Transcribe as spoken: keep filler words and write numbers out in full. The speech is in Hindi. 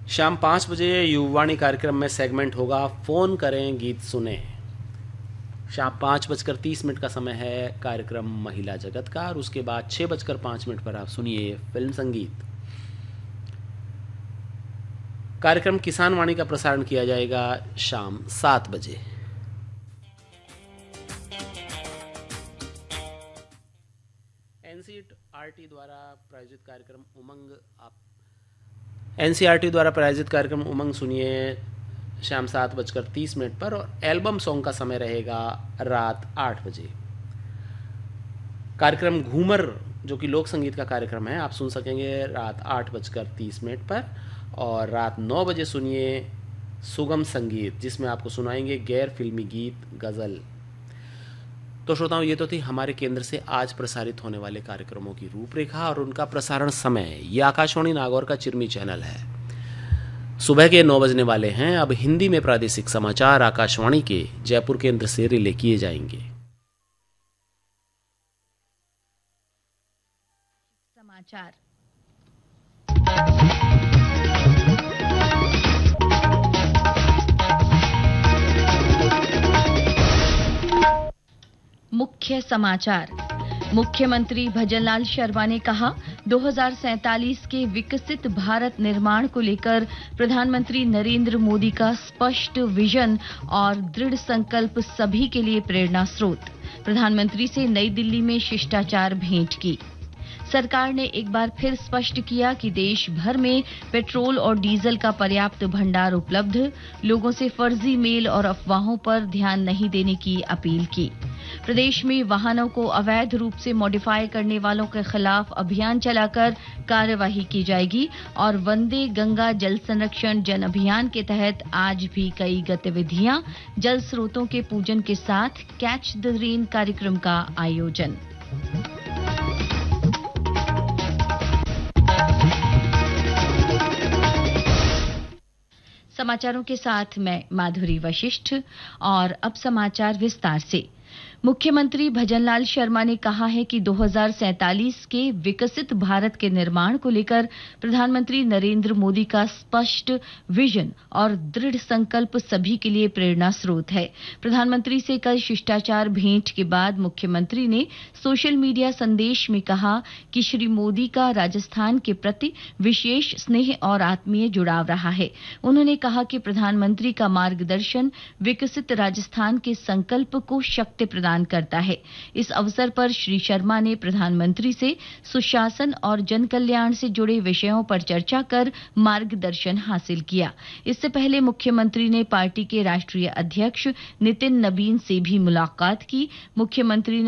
शाम पाँच बजे युवावाणी कार्यक्रम में सेगमेंट होगा फ़ोन करें गीत सुने। शाम पाँच बजकर तीस मिनट का समय है कार्यक्रम महिला जगत का, और उसके बाद छः बजकर पाँच मिनट पर आप सुनिए फिल्म संगीत। कार्यक्रम किसान वाणी का प्रसारण किया जाएगा शाम सात बजे। एनसीईआरटी द्वारा प्रायोजित कार्यक्रम उमंग आप एनसीईआरटी द्वारा प्रायोजित कार्यक्रम उमंग सुनिए शाम सात बजकर तीस मिनट पर, और एल्बम सॉन्ग का समय रहेगा रात आठ बजे। कार्यक्रम घूमर जो कि लोक संगीत का कार्यक्रम है, आप सुन सकेंगे रात आठ बजकर तीस मिनट पर, और रात नौ बजे सुनिए सुगम संगीत, जिसमें आपको सुनाएंगे गैर फिल्मी गीत, गज़ल। तो श्रोताओं, ये तो थी हमारे केंद्र से आज प्रसारित होने वाले कार्यक्रमों की रूपरेखा और उनका प्रसारण समय। ये आकाशवाणी नागौर का चिरमी चैनल है। सुबह के नौ बजने वाले हैं। अब हिंदी में प्रादेशिक समाचार आकाशवाणी के जयपुर केंद्र से रिले किए जाएंगे। समाचार। मुख्य समाचार। मुख्यमंत्री भजनलाल शर्मा ने कहा, दो हज़ार सैंतालीस के विकसित भारत निर्माण को लेकर प्रधानमंत्री नरेंद्र मोदी का स्पष्ट विजन और दृढ़ संकल्प सभी के लिए प्रेरणा स्रोत। प्रधानमंत्री से नई दिल्ली में शिष्टाचार भेंट की। सरकार ने एक बार फिर स्पष्ट किया कि देश भर में पेट्रोल और डीजल का पर्याप्त भंडार उपलब्ध। लोगों से फर्जी मेल और अफवाहों पर ध्यान नहीं देने की अपील की। प्रदेश में वाहनों को अवैध रूप से मॉडिफाई करने वालों के खिलाफ अभियान चलाकर कार्यवाही की जाएगी। और वंदे गंगा जल संरक्षण जन अभियान के तहत आज भी कई गतिविधियां। जल स्रोतों के पूजन के साथ कैच द रेन कार्यक्रम का आयोजन। समाचारों के साथ मैं माधुरी वशिष्ठ। और अब समाचार विस्तार से। मुख्यमंत्री भजनलाल शर्मा ने कहा है कि दो हज़ार सैंतालीस के विकसित भारत के निर्माण को लेकर प्रधानमंत्री नरेंद्र मोदी का स्पष्ट विजन और दृढ़ संकल्प सभी के लिए प्रेरणा स्रोत है। प्रधानमंत्री से कल शिष्टाचार भेंट के बाद मुख्यमंत्री ने सोशल मीडिया संदेश में कहा कि श्री मोदी का राजस्थान के प्रति विशेष स्नेह और आत्मीय जुड़ाव रहा है। उन्होंने कहा कि प्रधानमंत्री का मार्गदर्शन विकसित राजस्थान के संकल्प को शक्ति प्रदान करता है। इस अवसर पर श्री शर्मा ने प्रधानमंत्री से सुशासन और जन कल्याण से जुड़े विषयों पर चर्चा कर मार्गदर्शन हासिल किया। इससे पहले मुख्यमंत्री ने पार्टी के राष्ट्रीय अध्यक्ष नितिन नबीन से भी मुलाकात की। मुख्यमंत्री ने